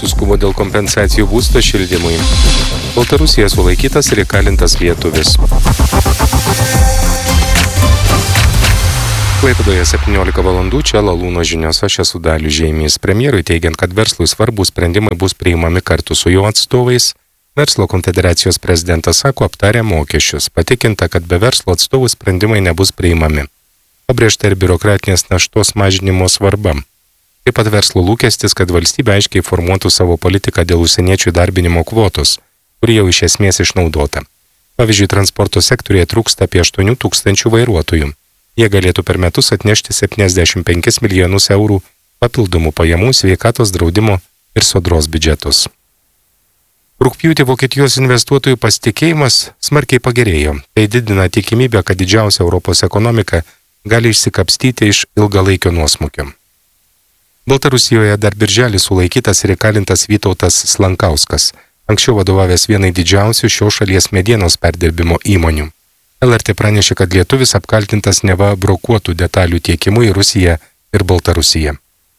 suskubo dėl kompensacijų būsto šildymui. Baltarusijoje sulaikytas ir įkalintas lietuvis. Klaipėdoje 17 valandų, čia Lalūno žinios, aš esu Dalius Žeimys. Premjerui teigiant, kad verslui svarbūs sprendimai bus priimami kartu su jo atstovais, Verslo konfederacijos prezidentas sako aptarę mokesčius. Patikinta, kad be verslo atstovų sprendimai nebus priimami. Pabrėžta ir biurokratinės naštos mažinimo svarba. Taip pat verslo lūkestis, kad valstybė aiškiai formuotų savo politiką dėl užsieniečių įdarbinimo kvotos, kuri jau iš esmės išnaudota. Pavyzdžiui, transporto sektoriuje trūksta apie 8 000 vairuotojų. Jie galėtų per metus atnešti 75 milijonus eurų papildomų pajamų sveikatos draudimo ir sodros biudžetus. Rugpjūtį Vokietijos investuotojų pasitikėjimas smarkiai pagerėjo. Tai didina tikimybę, kad didžiausia Europos ekonomika gali išsikapstyti iš ilgalaikio nuosmukio. Baltarusijoje dar birželį sulaikytas ir įkalintas Vytautas Slankauskas, anksčiau vadovavęs vienai didžiausių šios šalies medienos perdirbimo įmonių. LRT pranešė, kad lietuvis apkaltintas neva brokuotų detalių tiekimu į Rusiją ir Baltarusiją.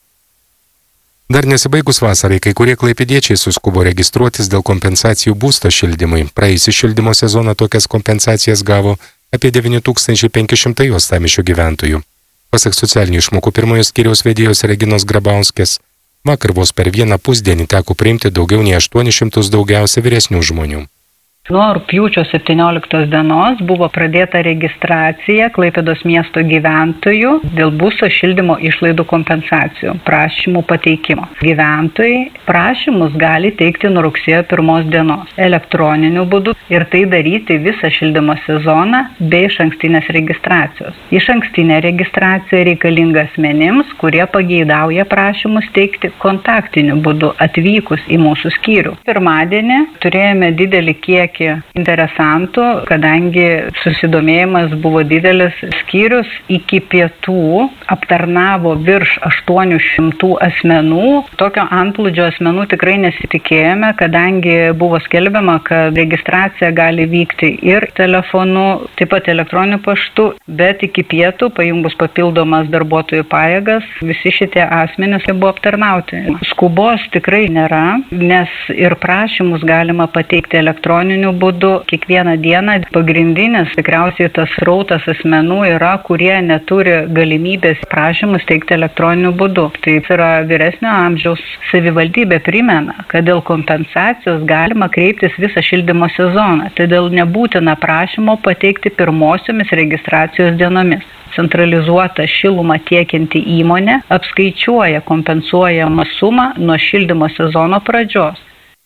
Dar nesibaigus vasarai, kai kurie klaipėdiečiai suskubo registruotis dėl kompensacijų būsto šildymui. Praėjusį šildymo sezoną tokias kompensacijas gavo apie 9500 uostamiesčio gyventojų. Pasak socialinių išmokų pirmojo skyriaus vedėjos Reginos Grabauskės, vakar vos per vieną pusdienį teko priimti daugiau nei 800 daugiausia vyresnių žmonių. Nuo rugpjūčio 17 dienos buvo pradėta registracija Klaipėdos miesto gyventojų dėl būsto šildymo išlaidų kompensacijų, prašymų pateikimo. Gyventojai prašymus gali teikti nuo rugsėjo 1 dienos elektroniniu būdu ir tai daryti visą šildymo sezoną be išankstinės registracijos. Išankstinė registracija reikalinga asmenims, kurie pageidauja prašymus teikti kontaktiniu būdu atvykus į mūsų skyrių. Pirmadienį turėjome didelį kiekį interesantų, kadangi susidomėjimas buvo didelis. Skyrius iki pietų aptarnavo virš 800 asmenų. Tokio antplūdžio asmenų tikrai nesitikėjome, kadangi buvo skelbiama, kad registracija gali vykti ir telefonu, taip pat elektroniniu paštu, bet iki pietų, pajungus papildomas darbuotojų pajėgas, visi šitie asmenys buvo aptarnauti. Skubos tikrai nėra, nes ir prašymus galima pateikti elektroniniu būdu kiekvieną dieną. Pagrindinis tikriausiai tas srautas asmenų yra, kurie neturi galimybės prašymus teikti elektroniniu būdu. Tai yra vyresnio amžiaus. Savivaldybė primena, kad dėl kompensacijos galima kreiptis visą šildymo sezoną. Todėl nebūtina prašymo pateikti pirmosiomis registracijos dienomis. Centralizuota šilumą tiekianti įmonė apskaičiuoja kompensuojamą sumą nuo šildymo sezono pradžios.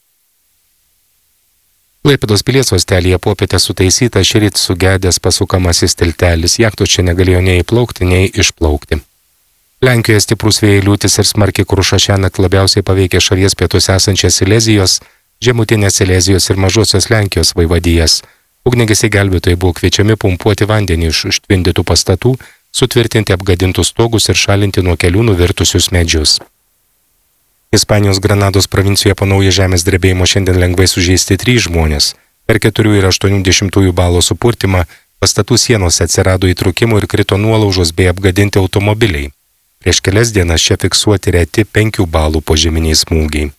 Klaipėdos pilies uostelyje popietę sutaisyta šįryt sugedęs pasukamasis tiltelis. Jachtos čia negalėjo nei įplaukti, nei išplaukti. Lenkijoje stiprus vėjai, liūtis ir smarkiai kruša šiąnakt labiausiai paveikė šalies pietuose esančias Silezijos, žemutinės Silezijos ir mažosios Lenkijos vaivadijas. Ugniagesiai gelbėtojai buvo kviečiami pumpuoti vandenį iš užtvindytų pastatų, sutvirtinti apgadintus stogus ir šalinti nuo kelių nuvirtusius medžius. Ispanijos Granados provincijoje po naujo žemės drebėjimo šiandien lengvai sužeisti 3 žmonės. Per 4,8 balo supurtimą pastatų sienose atsirado įtrūkimų ir krito nuolaužos bei apgadinti automobiliai. Prieš kelias dienas čia fiksuoti reti 5 balų požeminiai smūgiai.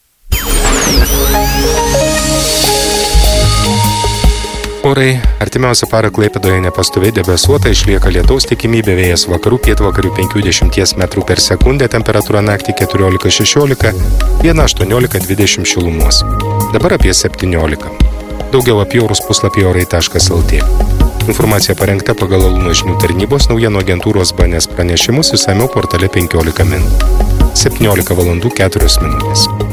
Orai. Artimiausią parą Klaipėdoje nepastoviai debesuota, išlieka lietaus tikimybė, vėjas vakarų pietvakarių 50 metrų per sekundę, temperatūra naktį 14-16, diena 18-20 šilumos. Dabar apie 17. Daugiau apie orus puslapyje orai.lt. Informacija parengta pagal Lalūno žinių tarnybos naujienų agentūros BNS pranešimus išsamiau portale 15 min. 17 valandų 4 minutės.